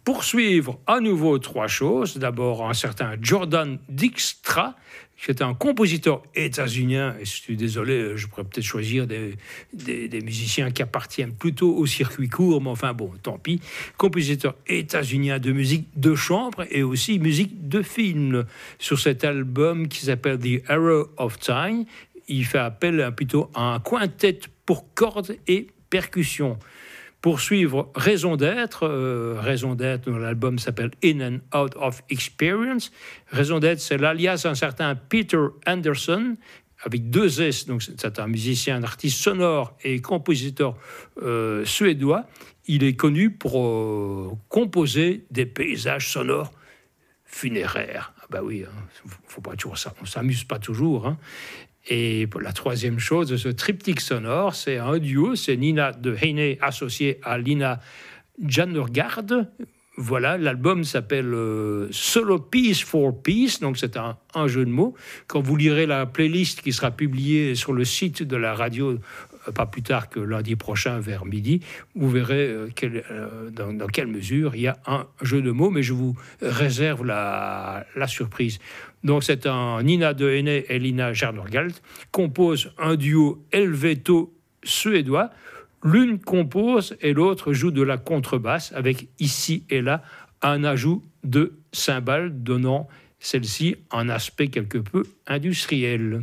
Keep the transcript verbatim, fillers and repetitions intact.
Poursuivre à nouveau trois choses. D'abord, un certain Jordan Dykstra, qui est un compositeur états-unien. Et je suis désolé, je pourrais peut-être choisir des, des, des musiciens qui appartiennent plutôt au circuit court, mais enfin bon, tant pis. Compositeur états-unien de musique de chambre et aussi musique de film. Sur cet album qui s'appelle The Arrow of Time, il fait appel plutôt à un quintet pour cordes et percussions. Poursuivre Raison d'être. Euh, Raison d'être, dont l'album s'appelle In and Out of Experience. Raison d'être, c'est l'alias d'un certain Peter Anderson, avec deux S, donc c'est un musicien, un artiste sonore et compositeur euh, suédois. Il est connu pour euh, composer des paysages sonores funéraires. Ah bah oui, hein, faut pas toujours ça, on s'amuse pas toujours, hein. Et la troisième chose de ce triptyque sonore, c'est un duo, c'est Nina de Heine associée à Lina Jannergaard. Voilà, l'album s'appelle euh, Solo Piece for Peace, donc c'est un, un jeu de mots. Quand vous lirez la playlist qui sera publiée sur le site de la radio, euh, pas plus tard que lundi prochain vers midi, vous verrez euh, quel, euh, dans, dans quelle mesure il y a un jeu de mots, mais je vous réserve la, la surprise. Donc c'est un Nina de Heine et Lina Jannergaard composent un duo helvéto-suédois. L'une compose et l'autre joue de la contrebasse avec ici et là un ajout de cymbales donnant celle-ci un aspect quelque peu industriel.